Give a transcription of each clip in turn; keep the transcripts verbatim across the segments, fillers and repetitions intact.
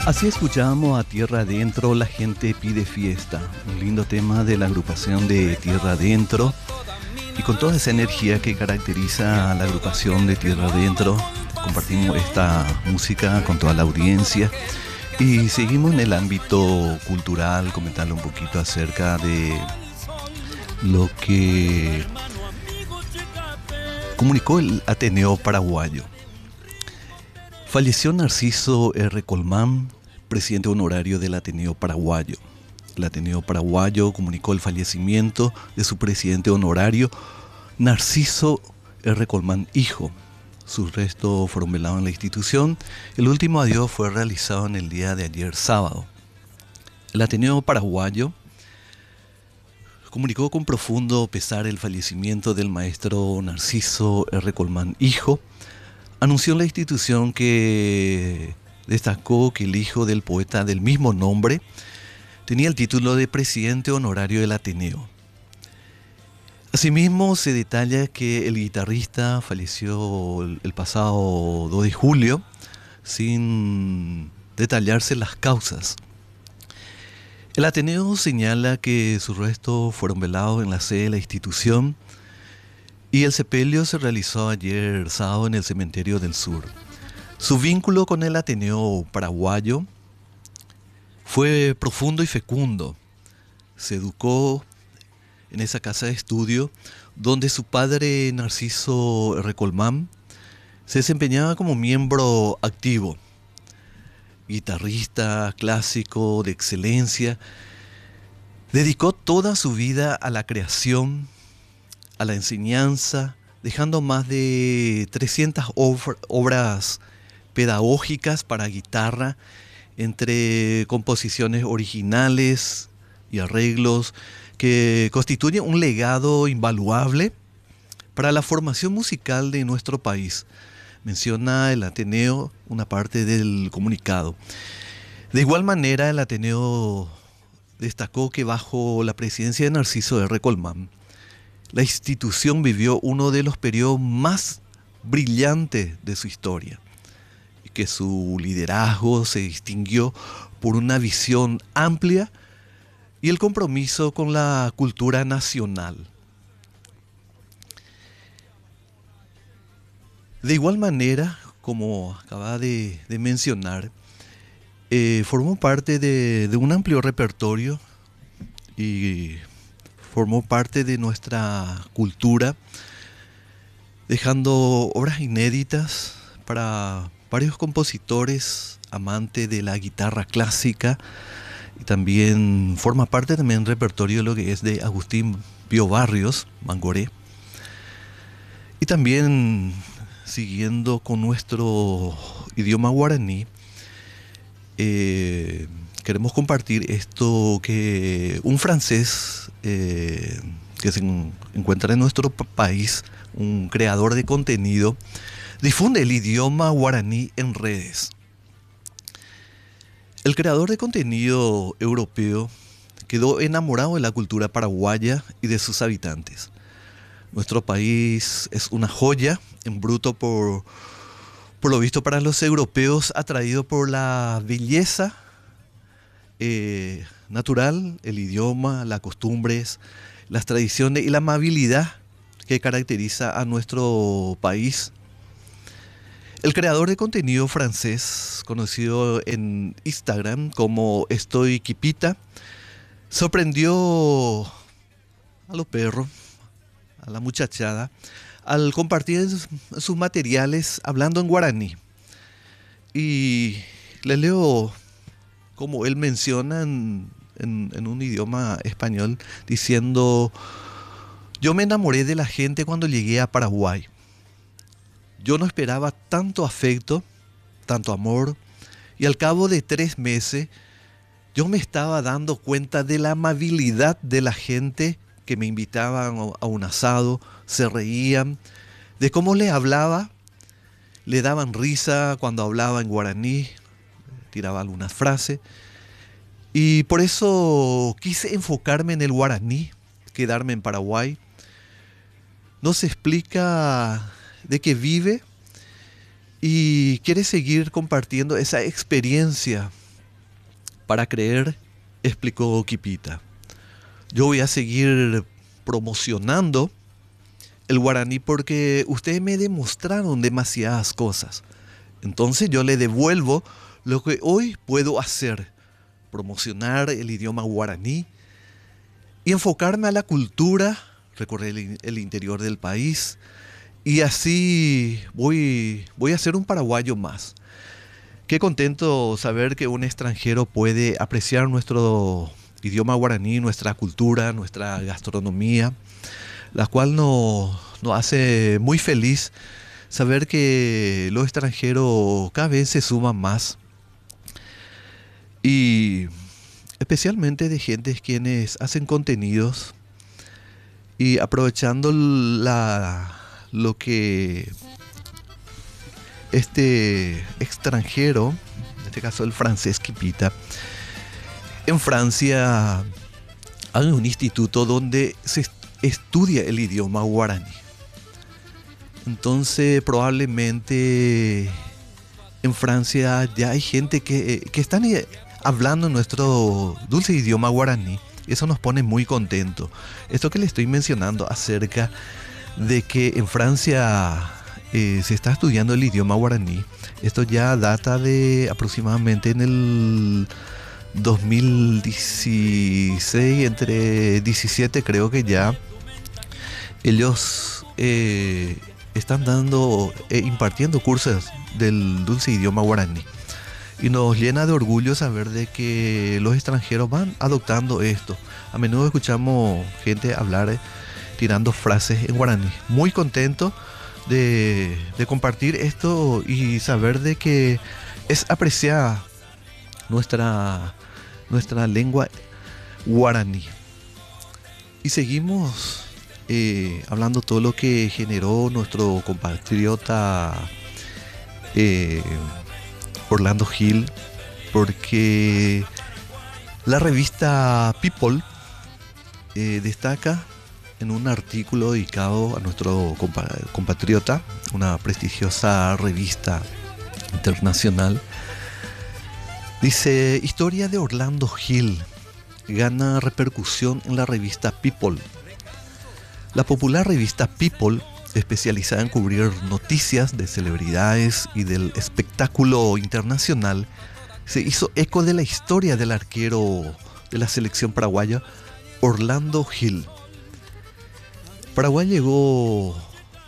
Así escuchamos a Tierra Adentro, la gente pide fiesta. Un lindo tema de la agrupación de Tierra Adentro. Y con toda esa energía que caracteriza a la agrupación de Tierra Adentro, compartimos esta música con toda la audiencia. Y seguimos en el ámbito cultural, comentarle un poquito acerca de lo que comunicó el Ateneo Paraguayo. Falleció Narciso R. Colmán, presidente honorario del Ateneo Paraguayo. El Ateneo Paraguayo comunicó el fallecimiento de su presidente honorario, Narciso R. Colmán, hijo. Sus restos fueron velados en la institución. El último adiós fue realizado en el día de ayer sábado. El Ateneo Paraguayo comunicó con profundo pesar el fallecimiento del maestro Narciso R. Colmán, hijo. Anunció en la institución que destacó que el hijo del poeta del mismo nombre tenía el título de presidente honorario del Ateneo. Asimismo, se detalla que el guitarrista falleció el pasado dos de julio, sin detallarse las causas. El Ateneo señala que sus restos fueron velados en la sede de la institución y el sepelio se realizó ayer sábado en el Cementerio del Sur. Su vínculo con el Ateneo Paraguayo fue profundo y fecundo. Se educó en esa casa de estudio donde su padre Narciso R. Colmán se desempeñaba como miembro activo, guitarrista clásico de excelencia. Dedicó toda su vida a la creación, a la enseñanza, dejando más de trescientas obras pedagógicas para guitarra, entre composiciones originales y arreglos que constituyen un legado invaluable para la formación musical de nuestro país. Menciona el Ateneo una parte del comunicado. De igual manera, el Ateneo destacó que bajo la presidencia de Narciso R. Colmán, la institución vivió uno de los periodos más brillantes de su historia y que su liderazgo se distinguió por una visión amplia y el compromiso con la cultura nacional. De igual manera, como acaba de, de mencionar, eh, formó parte de, de un amplio repertorio y formó parte de nuestra cultura, dejando obras inéditas para varios compositores amantes de la guitarra clásica, y también forma parte también del repertorio de lo que es de Agustín Pío Barrios, Mangoré. Y también, siguiendo con nuestro idioma guaraní, eh, queremos compartir esto que un francés eh, que se encuentra en nuestro país, un creador de contenido, difunde el idioma guaraní en redes. El creador de contenido europeo quedó enamorado de la cultura paraguaya y de sus habitantes. Nuestro país es una joya en bruto por, por lo visto para los europeos, atraído por la belleza eh, natural, el idioma, las costumbres, las tradiciones y la amabilidad que caracteriza a nuestro país. El creador de contenido francés, conocido en Instagram como Estoy Quipita, sorprendió a los perros, a la muchachada, al compartir sus materiales hablando en guaraní. Y les leo como él menciona en, en, en un idioma español, diciendo: yo me enamoré de la gente cuando llegué a Paraguay. Yo no esperaba tanto afecto, tanto amor, y al cabo de tres meses yo me estaba dando cuenta de la amabilidad de la gente que me invitaban a un asado, se reían, de cómo le hablaba, le daban risa cuando hablaba en guaraní, tiraba algunas frases, y por eso quise enfocarme en el guaraní, quedarme en Paraguay. No se explica de que vive y quiere seguir compartiendo esa experiencia para creer, explicó Quipita. Yo voy a seguir promocionando el guaraní porque ustedes me demostraron demasiadas cosas. Entonces yo le devuelvo lo que hoy puedo hacer, promocionar el idioma guaraní y enfocarme a la cultura, recorrer el, el interior del país, y así voy, voy a ser un paraguayo más. Qué contento saber que un extranjero puede apreciar nuestro idioma guaraní, nuestra cultura, nuestra gastronomía, la cual nos, nos hace muy feliz saber que los extranjeros cada vez se suman más, y especialmente de gentes quienes hacen contenidos y aprovechando la, lo que este extranjero, en este caso el francés Quipita, en Francia hay un instituto donde se estudia el idioma guaraní. Entonces probablemente en Francia ya hay gente que, que están hablando nuestro dulce idioma guaraní. Eso nos pone muy contentos. Esto que le estoy mencionando acerca de que en Francia eh, se está estudiando el idioma guaraní, esto ya data de aproximadamente en el dos mil dieciséis, entre diecisiete creo que ya, ellos eh, están dando, eh, impartiendo cursos del dulce idioma guaraní. Y nos llena de orgullo saber de que los extranjeros van adoptando esto. A menudo escuchamos gente hablar eh, tirando frases en guaraní. Muy contento de, de compartir esto y saber de que es apreciada nuestra, nuestra lengua guaraní. Y seguimos eh, hablando todo lo que generó nuestro compatriota eh, Orlando Hill, porque la revista People eh, destaca en un artículo dedicado a nuestro compa compatriota, una prestigiosa revista internacional, dice: historia de Orlando Hill gana repercusión en la revista People. La popular revista People, especializada en cubrir noticias de celebridades y del espectáculo internacional, se hizo eco de la historia del arquero de la selección paraguaya, Orlando Hill. Paraguay llegó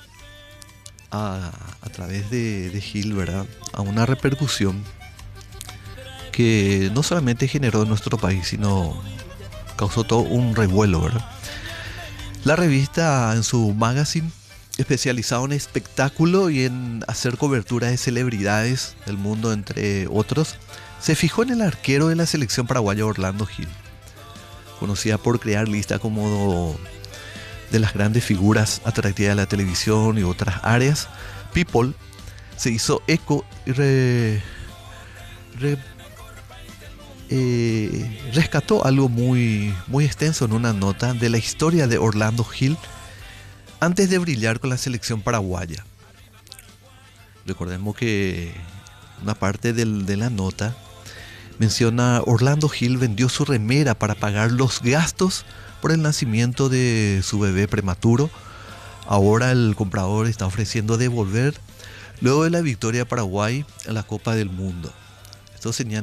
a, a través de, de Hill, ¿verdad?, a una repercusión que no solamente generó en nuestro país, sino causó todo un revuelo, ¿verdad? La revista, en su magazine, especializado en espectáculo y en hacer cobertura de celebridades del mundo, entre otros, se fijó en el arquero de la selección paraguaya, Orlando Hill, conocida por crear listas como de las grandes figuras atractivas de la televisión y otras áreas. People se hizo eco y re, re, eh, rescató algo muy, muy extenso en una nota de la historia de Orlando Hill antes de brillar con la selección paraguaya. Recordemos que una parte del, de la nota menciona: Orlando Hill vendió su remera para pagar los gastos por el nacimiento de su bebé prematuro. Ahora el comprador está ofreciendo devolver luego de la victoria de Paraguay en la Copa del Mundo. Esto señala